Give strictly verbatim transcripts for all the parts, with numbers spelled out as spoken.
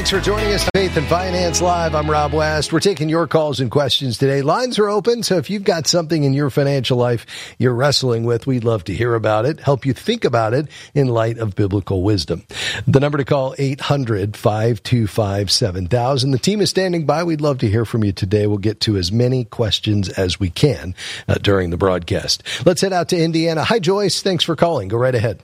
Thanks for joining us on Faith and Finance Live. I'm Rob West. We're taking your calls and questions today. Lines are open, so if you've got something in your financial life you're wrestling with, we'd love to hear about it, help you think about it in light of biblical wisdom. The number to call, eight hundred, five two five, seven thousand. The team is standing by. We'd love to hear from you today. We'll get to as many questions as we can uh, during the broadcast. Let's head out to Indiana. Hi, Joyce. Thanks for calling. Go right ahead.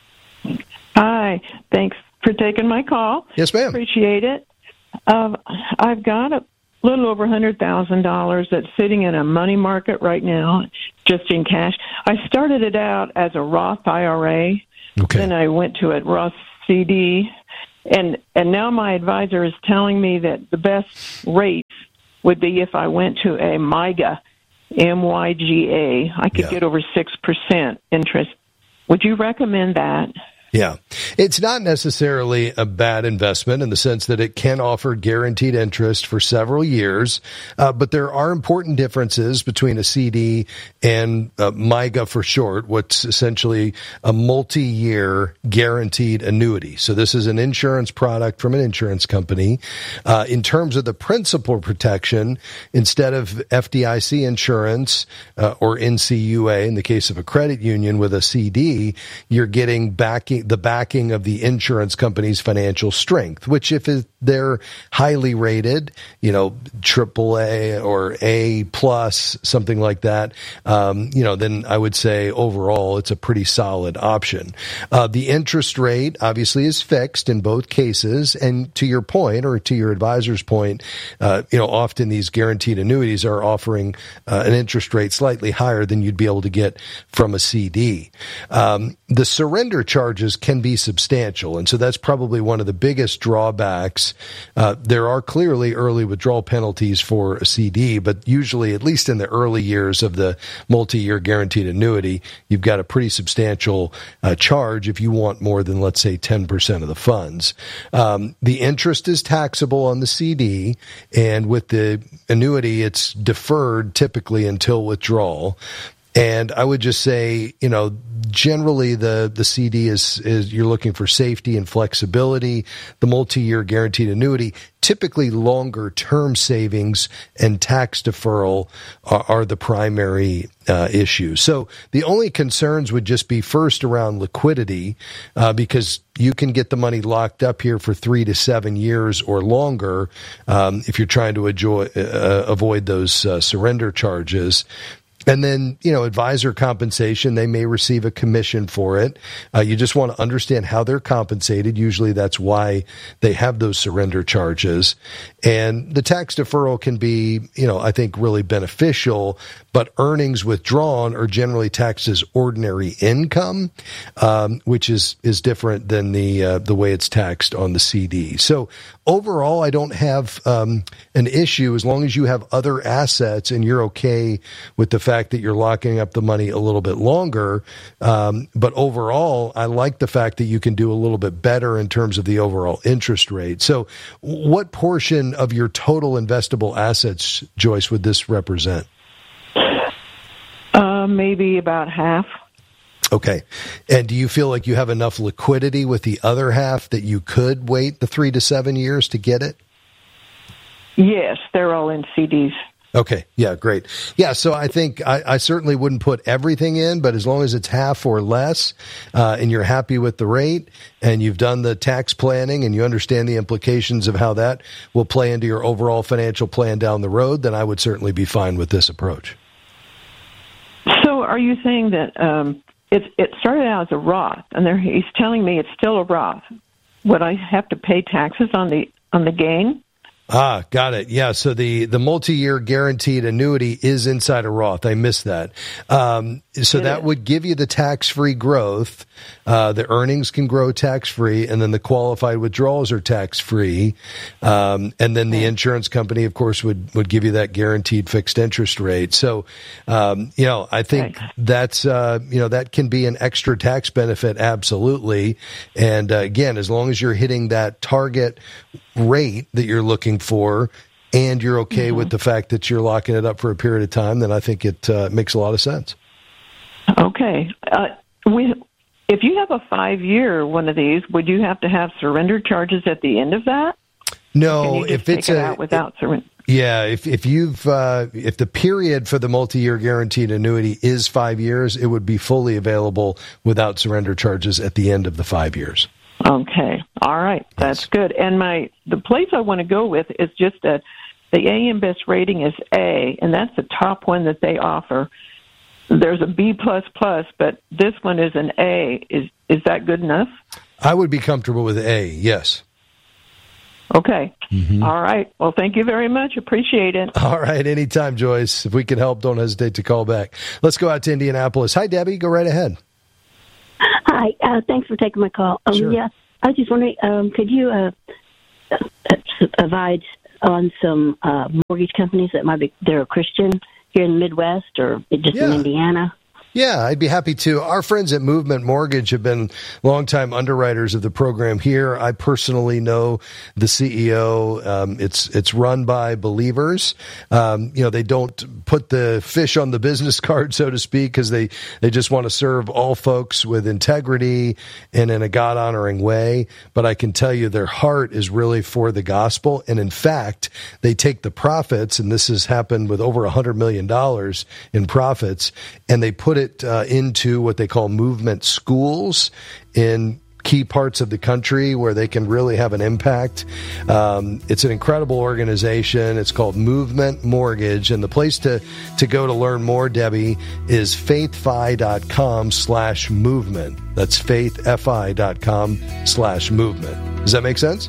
Hi. Thanks for taking my call. Yes, ma'am. Appreciate it. Um, I've got a little over one hundred thousand dollars that's sitting in a money market right now, just in cash. I started it out as a Roth I R A. Okay. Then I went to a Roth C D. And, and now my advisor is telling me that the best rate would be if I went to a MYGA, M Y G A. I could yeah. get over six percent interest. Would you recommend that? Yeah. It's not necessarily a bad investment in the sense that it can offer guaranteed interest for several years, uh, but there are important differences between a C D and uh, MYGA for short, what's essentially a multi-year guaranteed annuity. So this is an insurance product from an insurance company. Uh, in terms of the principal protection, instead of F D I C insurance uh, or N C U A, in the case of a credit union with a C D, you're getting backing the backing of the insurance company's financial strength, which if they're highly rated, you know, triple A or A plus, something like that, um, you know, then I would say overall it's a pretty solid option. Uh, the interest rate obviously is fixed in both cases. And to your point, or to your advisor's point, uh, you know, often these guaranteed annuities are offering uh, an interest rate slightly higher than you'd be able to get from a C D. Um, the surrender charges can be substantial, and so that's probably one of the biggest drawbacks. Uh, there are clearly early withdrawal penalties for a C D, but usually, at least in the early years of the multi-year guaranteed annuity, you've got a pretty substantial uh, charge if you want more than, let's say, ten percent of the funds. Um, the interest is taxable on the C D, and with the annuity, it's deferred typically until withdrawal. And I would just say, you know, generally the, the C D is, is you're looking for safety and flexibility. The multi-year guaranteed annuity, typically longer term savings and tax deferral are, are the primary uh, issues. So the only concerns would just be first around liquidity, uh, because you can get the money locked up here for three to seven years or longer um, if you're trying to enjoy, uh, avoid those uh, surrender charges. And then, you know, advisor compensation, they may receive a commission for it. Uh, you just want to understand how they're compensated. Usually that's why they have those surrender charges. And the tax deferral can be, you know, I think really beneficial, but earnings withdrawn are generally taxed as ordinary income, um, which is, is different than the, uh, the way it's taxed on the C D. So overall, I don't have, um, an issue as long as you have other assets and you're okay with the fact that you're locking up the money a little bit longer. Um, but overall, I like the fact that you can do a little bit better in terms of the overall interest rate. So what portion of your total investable assets, Joyce, would this represent? Uh, maybe about half. Okay. And do you feel like you have enough liquidity with the other half that you could wait the three to seven years to get it? Yes, they're all in C Ds. Okay. Yeah, great. Yeah, so I think I, I certainly wouldn't put everything in, but as long as it's half or less, uh, and you're happy with the rate and you've done the tax planning and you understand the implications of how that will play into your overall financial plan down the road, then I would certainly be fine with this approach. So are you saying that um, it, it started out as a Roth, and there, he's telling me it's still a Roth? Would I have to pay taxes on the on the gain? Ah, got it. Yeah. So the, the multi-year guaranteed annuity is inside a Roth. I missed that. Um, so it that is. would give you the tax-free growth. Uh, the earnings can grow tax-free, and then the qualified withdrawals are tax-free. Um, and then the insurance company, of course, would, would give you that guaranteed fixed interest rate. So, um, you know, I think Right. that's, uh, you know, that can be an extra tax benefit. Absolutely. And uh, again, as long as you're hitting that target rate that you're looking for, and you're okay mm-hmm. with the fact that you're locking it up for a period of time, then I think it uh, makes a lot of sense. Okay. Uh, we, if you have a five-year one of these, would you have to have surrender charges at the end of that? No, if it's take it a out without surrender. Yeah, if if you've uh, if the period for the multi-year guaranteed annuity is five years, it would be fully available without surrender charges at the end of the five years. Okay, all right, that's yes. good. And my the place I want to go with is just a the A M Best rating is A, and that's the top one that they offer. There's a B plus plus, but this one is an A. Is is that good enough? I would be comfortable with A. Yes. Okay. Mm-hmm. All right. Well, thank you very much. Appreciate it. All right. Anytime, Joyce. If we can help, don't hesitate to call back. Let's go out to Indianapolis. Hi, Debbie. Go right ahead. Hi. Uh, thanks for taking my call. Um, sure. Yeah, I was just wondering, um, could you uh, advise on some uh, mortgage companies that might be they're Christian here in the Midwest or just yeah. in Indiana? Yeah, I'd be happy to. Our friends at Movement Mortgage have been longtime underwriters of the program here. I personally know the C E O. Um, it's it's run by believers. Um, you know, they don't put the fish on the business card, so to speak, because they, they just want to serve all folks with integrity and in a God-honoring way. But I can tell you their heart is really for the gospel. And in fact, they take the profits, and this has happened with over one hundred million dollars in profits, and they put it it uh, into what they call movement schools in key parts of the country where they can really have an impact. Um, it's an incredible organization. It's called Movement Mortgage. And the place to, to go to learn more, Debbie, is faithfi.com slash movement. That's faithfi.com slash movement. Does that make sense?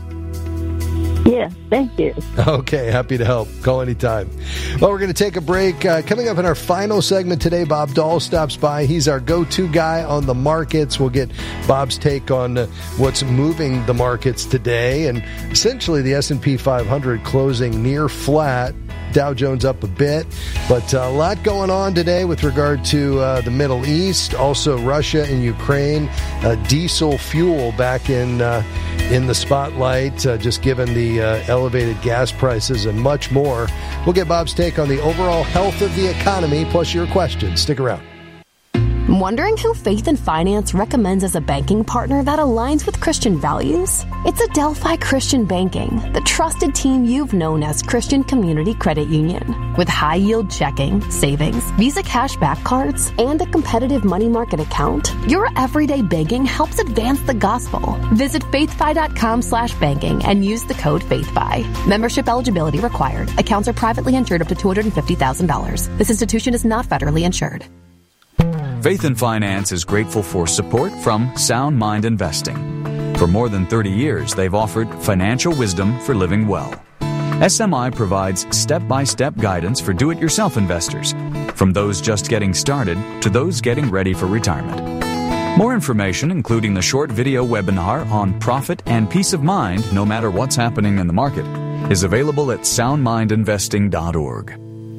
Yes, thank you. Okay, happy to help. Call anytime. Well, we're going to take a break. Uh, coming up in our final segment today, Bob Dahl stops by. He's our go-to guy on the markets. We'll get Bob's take on uh, what's moving the markets today. And essentially the S and P five hundred closing near flat. Dow Jones up a bit, but a lot going on today with regard to uh, the Middle East, also Russia and Ukraine. Uh, diesel fuel back in uh, in the spotlight, uh, just given the uh, elevated gas prices and much more. We'll get Bob's take on the overall health of the economy, plus your questions. Stick around. Wondering who Faith and Finance recommends as a banking partner that aligns with Christian values? It's Adelphi Christian Banking, the trusted team you've known as Christian Community Credit Union. With high-yield checking, savings, Visa cashback cards, and a competitive money market account, your everyday banking helps advance the gospel. Visit faithfi.com slash banking and use the code FAITHFI. Membership eligibility required. Accounts are privately insured up to two hundred fifty thousand dollars. This institution is not federally insured. Faith and Finance is grateful for support from Sound Mind Investing. For more than thirty years, they've offered financial wisdom for living well. S M I provides step-by-step guidance for do-it-yourself investors, from those just getting started to those getting ready for retirement. More information, including the short video webinar on profit and peace of mind no matter what's happening in the market, is available at sound mind investing dot org.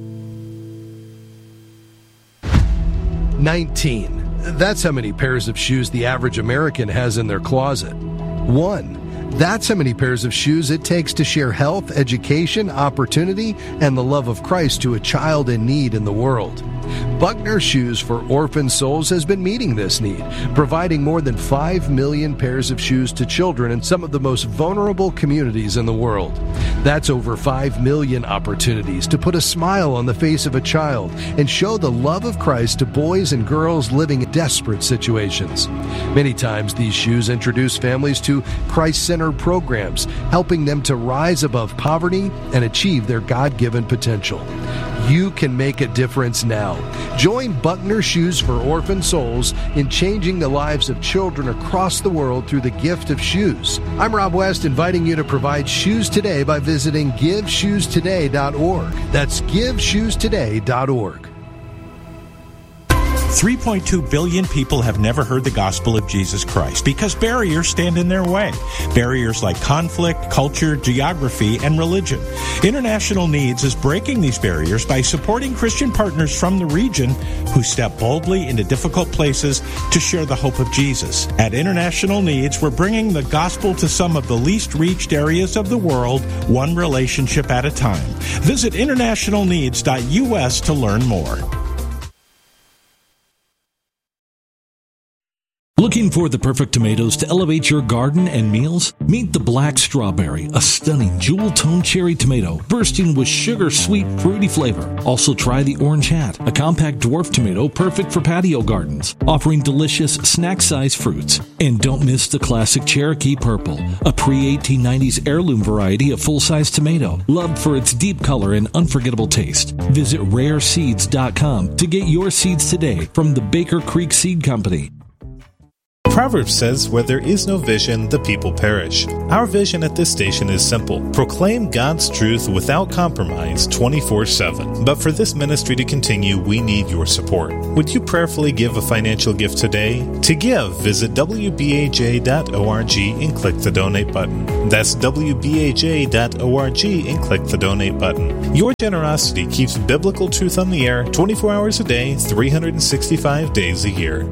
nineteen. That's how many pairs of shoes the average American has in their closet. One. That's how many pairs of shoes it takes to share health, education, opportunity, and the love of Christ to a child in need in the world. Buckner Shoes for Orphan Souls has been meeting this need, providing more than five million pairs of shoes to children in some of the most vulnerable communities in the world. That's over five million opportunities to put a smile on the face of a child and show the love of Christ to boys and girls living in desperate situations. Many times these shoes introduce families to Christ-centered programs, helping them to rise above poverty and achieve their God-given potential. You can make a difference now. Join Buckner Shoes for Orphan Souls in changing the lives of children across the world through the gift of shoes. I'm Rob West, inviting you to provide shoes today by visiting give shoes today dot org. That's give shoes today dot org. three point two billion people have never heard the gospel of Jesus Christ because barriers stand in their way. Barriers like conflict, culture, geography, and religion. International Needs is breaking these barriers by supporting Christian partners from the region who step boldly into difficult places to share the hope of Jesus. At International Needs, we're bringing the gospel to some of the least reached areas of the world, one relationship at a time. Visit international needs dot U S to learn more. Looking for the perfect tomatoes to elevate your garden and meals? Meet the Black Strawberry, a stunning jewel-toned cherry tomato bursting with sugar-sweet, fruity flavor. Also try the Orange Hat, a compact dwarf tomato perfect for patio gardens, offering delicious snack-sized fruits. And don't miss the classic Cherokee Purple, a pre-eighteen nineties heirloom variety of full-size tomato, loved for its deep color and unforgettable taste. Visit rare seeds dot com to get your seeds today from the Baker Creek Seed Company. Proverbs says, where there is no vision, the people perish. Our vision at this station is simple. Proclaim God's truth without compromise twenty-four seven. But for this ministry to continue, we need your support. Would you prayerfully give a financial gift today? To give, visit w b a j dot org and click the donate button. That's w b a j dot org and click the donate button. Your generosity keeps biblical truth on the air twenty-four hours a day, three hundred sixty-five days a year.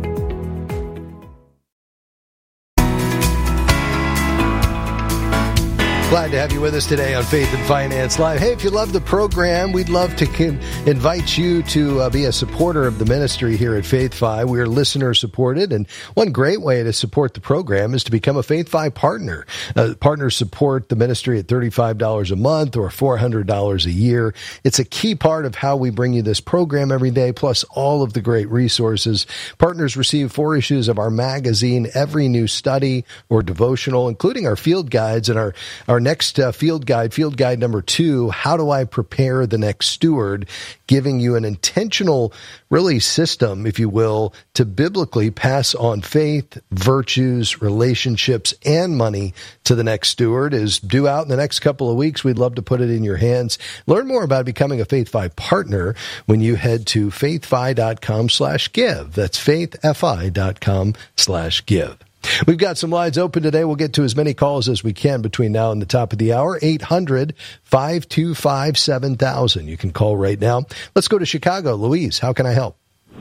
Glad to have you with us today on Faith and Finance Live. Hey, if you love the program, we'd love to con- invite you to uh, be a supporter of the ministry here at Faith Fi. We're listener supported, and one great way to support the program is to become a Faith Fi partner. Uh, partners support the ministry at thirty-five dollars a month or four hundred dollars a year. It's a key part of how we bring you this program every day, plus all of the great resources. Partners receive four issues of our magazine, every new study or devotional, including our field guides and our, our next uh, field guide, field guide number two, How Do I Prepare the Next Steward, giving you an intentional, really system, if you will, to biblically pass on faith, virtues, relationships, and money to the next steward is due out in the next couple of weeks. We'd love to put it in your hands. Learn more about becoming a Faith Fi partner when you head to faithfi.com slash give. That's faithfi.com slash give. We've got some lines open today. We'll get to as many calls as we can between now and the top of the hour. eight hundred, five two five, seven thousand. You can call right now. Let's go to Chicago. Louise, how can I help?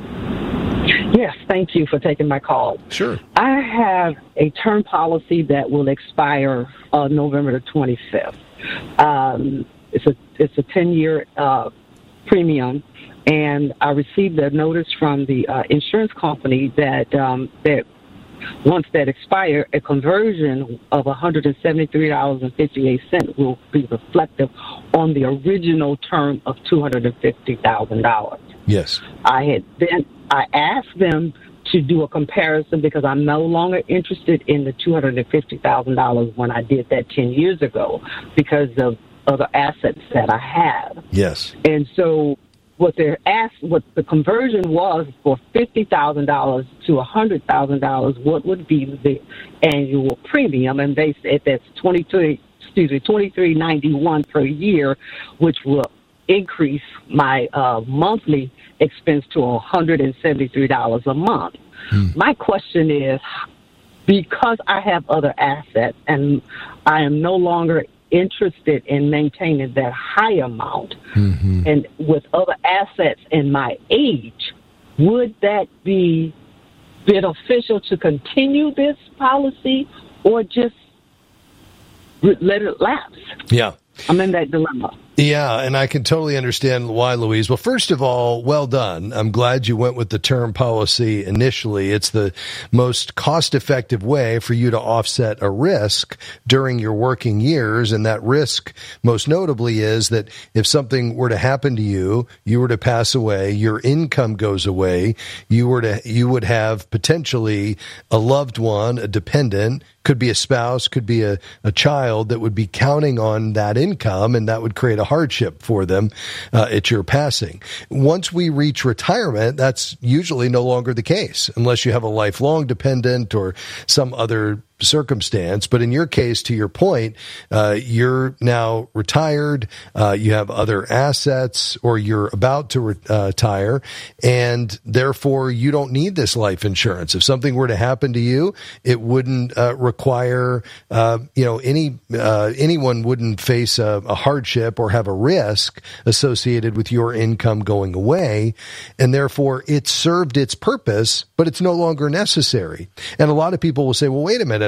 Yes, thank you for taking my call. Sure. I have a term policy that will expire uh, November the twenty-fifth. Um, it's a it's a ten-year uh, premium, and I received a notice from the uh, insurance company that um, that once that expires, a conversion of one hundred seventy-three dollars and fifty-eight cents will be reflective on the original term of two hundred fifty thousand dollars. Yes. I had then I asked them to do a comparison because I'm no longer interested in the two hundred fifty thousand dollars when I did that ten years ago because of other assets that I have. Yes. And so what they're asked, what the conversion was for fifty thousand dollars to one hundred thousand dollars, what would be the annual premium? And they said that's twenty-three, excuse me, twenty-three ninety-one per year, which will increase my uh, monthly expense to one hundred seventy-three dollars a month. Hmm. My question is, because I have other assets and I am no longer interested in maintaining that high amount, mm-hmm. and with other assets in my age, would that be beneficial to continue this policy or just let it lapse? Yeah. I'm in that dilemma. Yeah, and I can totally understand why, Louise. Well, first of all, well done. I'm glad you went with the term policy initially. It's the most cost-effective way for you to offset a risk during your working years, and that risk, most notably, is that if something were to happen to you, you were to pass away, your income goes away, you were to, you would have potentially a loved one, a dependent, could be a spouse, could be a, a child that would be counting on that income, and that would create a hardship for them uh, at your passing. Once we reach retirement, that's usually no longer the case, unless you have a lifelong dependent or some other circumstance. But in your case, to your point, uh, you're now retired, uh, you have other assets, or you're about to re- uh, retire, and therefore you don't need this life insurance. If something were to happen to you, it wouldn't uh, require, uh, you know, any uh, anyone wouldn't face a, a hardship or have a risk associated with your income going away, and therefore it served its purpose, but it's no longer necessary. And a lot of people will say, well, wait a minute,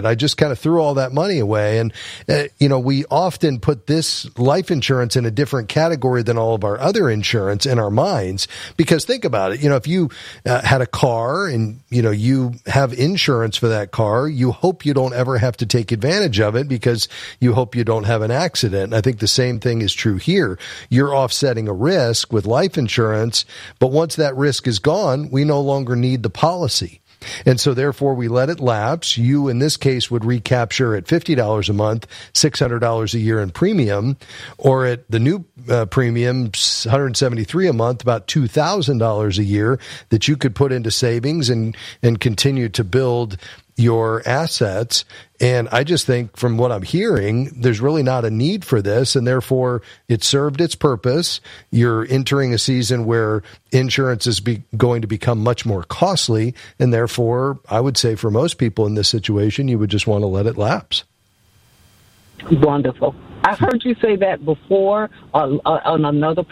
it. I just kind of threw all that money away. And, uh, you know, we often put this life insurance in a different category than all of our other insurance in our minds, because think about it. You know, if you uh, had a car and, you know, you have insurance for that car, you hope you don't ever have to take advantage of it because you hope you don't have an accident. I think the same thing is true here. You're offsetting a risk with life insurance, but once that risk is gone, we no longer need the policy. And so therefore we let it lapse. You, in this case, would recapture at fifty dollars a month, six hundred dollars a year in premium, or at the new uh, premium, one hundred seventy-three dollars a month, about two thousand dollars a year that you could put into savings and, and continue to build your assets. And I just think from what I'm hearing, there's really not a need for this, and therefore it served its purpose. You're entering a season where insurance is be going to become much more costly, and therefore I would say for most people in this situation, you would just want to let it lapse. Wonderful. I've heard you say that before uh, uh, on another